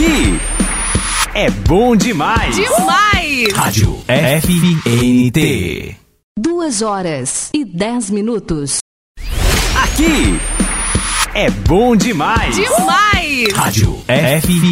Aqui é bom demais. Demais! Rádio FNT. 2h10. Aqui é bom demais. Demais! Rádio FNT.